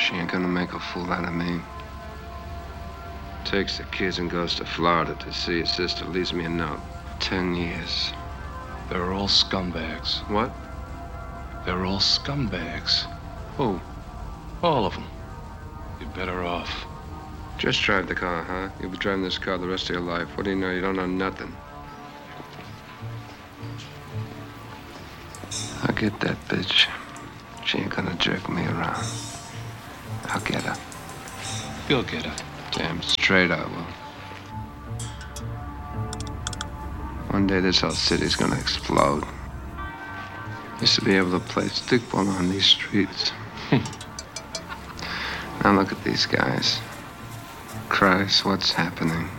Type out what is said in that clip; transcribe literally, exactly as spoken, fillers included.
She ain't gonna make a fool out of me. Takes the kids and goes to Florida to see his sister. Leaves me a note. Ten years. They're all scumbags. What? They're all scumbags. Who? All of them. You're better off. Just drive the car, huh? You'll be driving this car the rest of your life. What do you know? You don't know nothing. I'll get that bitch. She ain't gonna jerk me around. I'll get her. You'll get her. Damn straight I will. One day this whole city's gonna explode. Used to be able to play stickball on these streets. Now look at these guys. Christ, what's happening?